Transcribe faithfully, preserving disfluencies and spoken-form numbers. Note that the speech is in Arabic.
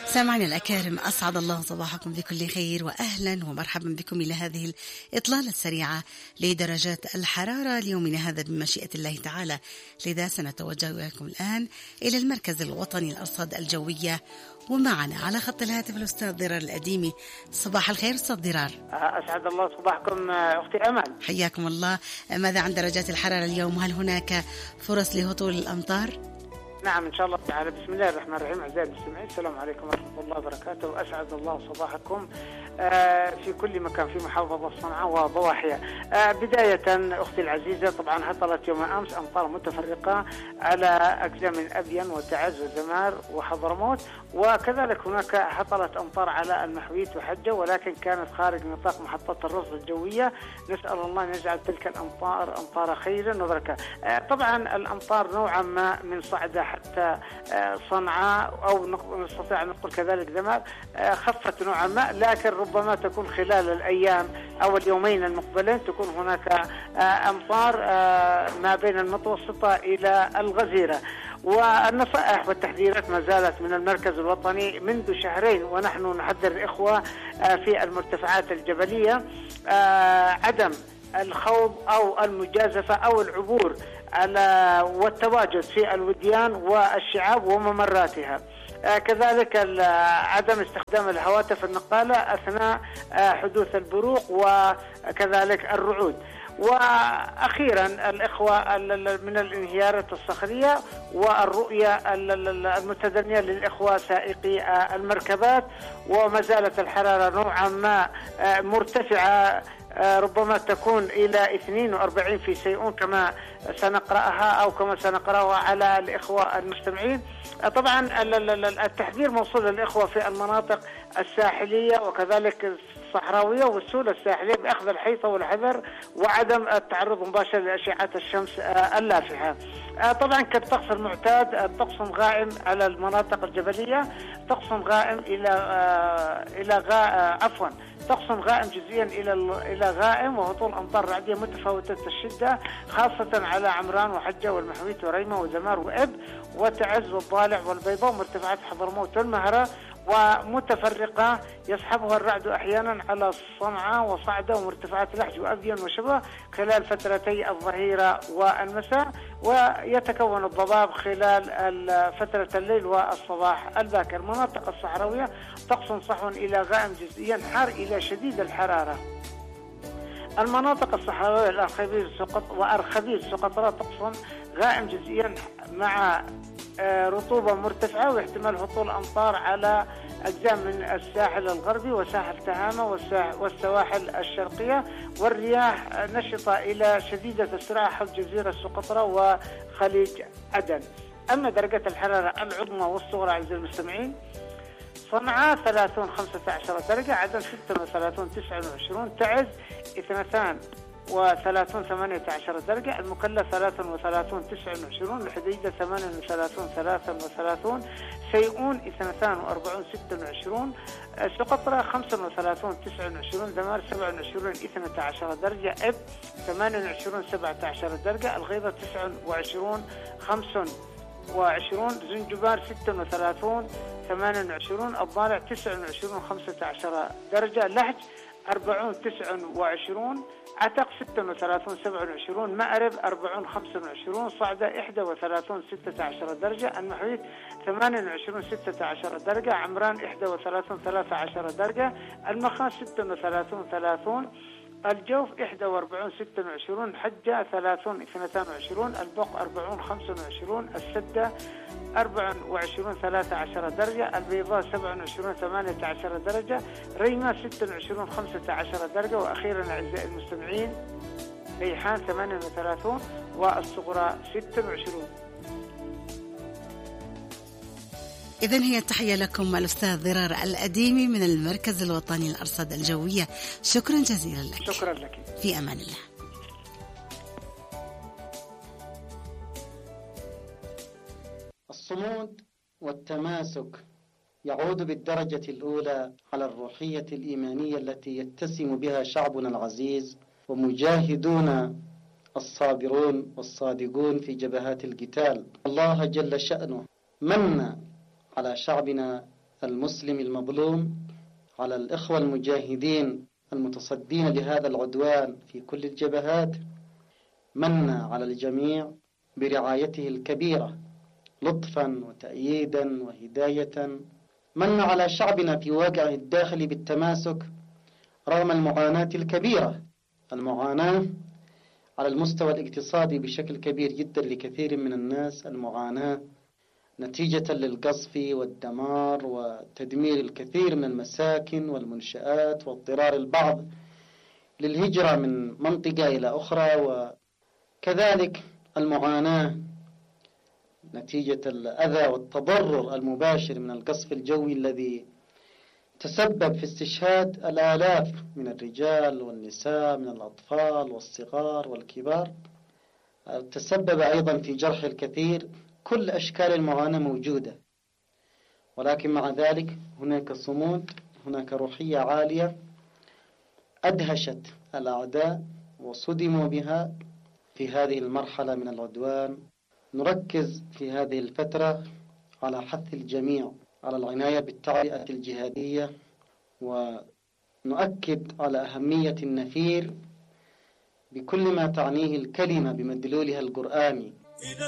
سامعنا الأكارم، أسعد الله صباحكم بكل خير وأهلا ومرحبا بكم إلى هذه الإطلالة السريعة لدرجات الحرارة ليومنا هذا بمشيئة الله تعالى. لذا سنتوجه بكم الآن إلى المركز الوطني للأرصاد الجوية، ومعنا على خط الهاتف الأستاذ ضرار الأديمي. صباح الخير أستاذ ضرار. أسعد الله صباحكم أختي أمل. حياكم الله. ماذا عن درجات الحرارة اليوم؟ وهل هناك فرص لهطول الأمطار؟ نعم إن شاء الله تعالى. بسم الله الرحمن الرحيم. أعزائي المستمعين، السلام عليكم ورحمة الله وبركاته، وأسعد الله صباحكم في كل مكان في محافظة صنعاء وضواحيها. بداية أختي العزيزة، طبعا هطلت يوم أمس أمطار متفرقة على أجزاء من أبين وتعز وزمار وحضرموت، وكذلك هناك هطلت أمطار على المحويت وحجة، ولكن كانت خارج نطاق محطات الرصد الجوية. نسأل الله أن يجعل تلك الأمطار أمطار خير وبركة. طبعا الأمطار نوعا ما من صعدة حتى صنعاء، أو نستطيع أن نقول كذلك زمار، خفت نوعا ما، لكن ربما تكون خلال الأيام أو اليومين المقبلين تكون هناك أمطار ما بين المتوسطة إلى الغزيرة. والنصائح والتحذيرات ما زالت من المركز الوطني منذ شهرين، ونحن نحذر الإخوة في المرتفعات الجبلية عدم الخوض أو المجازفة أو العبور على والتواجد في الوديان والشعاب وممراتها. آه كذلك عدم استخدام الهواتف النقالة أثناء آه حدوث البروق وكذلك الرعود. وأخيرا الإخوة من الانهيارات الصخرية والرؤية المتدنية للإخوة سائقي المركبات. وما زالت الحرارة نوعا ما مرتفعة، ربما تكون إلى اثنين وأربعين في سيئون كما سنقرأها أو كما سنقرأها على الإخوة المستمعين. طبعا التحذير موصول للإخوة في المناطق الساحلية وكذلك الصحراوية والسهول الساحلية بأخذ الحيطة والحذر وعدم التعرض مباشر لأشعة الشمس اللافحة. طبعا كالطقس المعتاد، الطقس غائم على المناطق الجبلية، طقس غائم إلى إلى غا عفوا طقس غائم جزئيا إلى إلى غائم، وهطول أمطار رعدية متفاوتة الشدة خاصة على عمران وحجة والمحويت وريمة وزمار وإب وتعز والضالع والبيضاء ومرتفعات حضرموت والمهرة، ومتفرقة يصحبها الرعد أحيانا على صنعاء وصعدة ومرتفعات لحج وأبين وشبه خلال فترتي الظهيرة والمساء، ويتكون الضباب خلال فترة الليل والصباح الباكر. مناطق الصحراوية طقس صحو إلى غائم جزئيا حار إلى شديد الحرارة. المناطق الصحراوية الأرخبيل وأرخبيل سقطرى طقس غائم جزئيا مع رطوبة مرتفعة واحتمال هطول أمطار على أجزاء من الساحل الغربي وساحل تهامة والسواحل الشرقية، والرياح نشطة إلى شديدة السرعة حول جزيرة سقطرى وخليج عدن. أما درجة الحرارة العظمى والصغرى عزيزي المستمعين، صنعاء ثلاثون خمسة عشر درجة، عدن ستة وثلاثون تسعة وعشرين، تعز اثنتان وثلاثون ثمانية عشر درجة، المكلا ثلاثة وثلاثون تسعة وعشرين، الحديدة ثمانية وثلاثون ثلاثة وثلاثون، سيئون اثنتان وأربعون ستة وعشرين، سقطرى خمسة وثلاثون تسعة وعشرين، دمار سبعة وعشرين اثنتا عشر درجة، إب ثمانية وعشرين سبعة عشر درجة، الغيضة تسعة وعشرين خمسة وعشرين، زنجبار ستة وثلاثون ثمانية وعشرين، الضالع تسعة وعشرين خمسة عشر درجة، لحج أربعون تسعة وعشرين، عتق ستة وثلاثون سبعة وعشرين، مأرب أربعون خمسة وعشرين، صعدة إحدى وثلاثون ستة عشر درجة، المحيط ثمانية وعشرين ستة عشر درجة، عمران إحدى وثلاثون ثلاثة عشر درجة، المخاص ستة وثلاثون ثلاثون، الجوف إحدى وأربعون ستة وعشرين، حجة ثلاثون اثنتان وعشرين، البق أربعون خمسة وعشرين، السدة أربعة وعشرين ثلاثة عشر درجة، البيضاء سبعة وعشرين ثمانية عشر درجة، ريمة ستة وعشرين خمسة عشر درجة، وأخيرا أعزائي المستمعين ريحان ثمانية وثلاثون والصغرى ستة وعشرين. إذن هي التحية لكم الأستاذ ضرار الأديمي من المركز الوطني للأرصاد الجوية. شكرا جزيلا لك. شكرا لك. في أمان الله. الصمود والتماسك يعود بالدرجة الأولى على الروحية الإيمانية التي يتسم بها شعبنا العزيز ومجاهدون الصابرون والصادقون في جبهات القتال. الله جل شأنه من على شعبنا المسلم المظلوم، على الإخوة المجاهدين المتصدين لهذا العدوان في كل الجبهات، من على الجميع برعايته الكبيرة لطفا وتأييدا وهداية. من على شعبنا في واقعه الداخلي بالتماسك رغم المعاناة الكبيرة، المعاناة على المستوى الاقتصادي بشكل كبير جدا لكثير من الناس، المعاناة نتيجة للقصف والدمار وتدمير الكثير من المساكن والمنشآت واضطرار البعض للهجرة من منطقة إلى أخرى، وكذلك المعاناة نتيجة الأذى والتضرر المباشر من القصف الجوي الذي تسبب في استشهاد الآلاف من الرجال والنساء، من الأطفال والصغار والكبار، تسبب أيضا في جرح الكثير. كل أشكال المعاناة موجودة، ولكن مع ذلك هناك صمود، هناك روحية عالية أدهشت الأعداء وصدموا بها في هذه المرحلة من العدوان. نركز في هذه الفترة على حث الجميع على العناية بالتعبئة الجهادية، ونؤكد على أهمية النفير بكل ما تعنيه الكلمة بمدلولها القرآني.